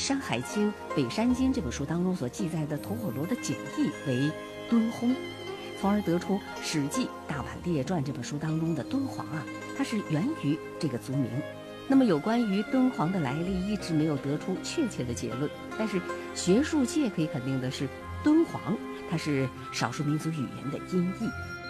山海经·北山经》这本书当中所记载的吐火罗的简易为敦烘，从而得出《史记·大宛列传》这本书当中的敦煌啊，它是源于这个族名。那么有关于敦煌的来历一直没有得出确切的结论，但是学术界可以肯定的是，敦煌它是少数民族语言的音译。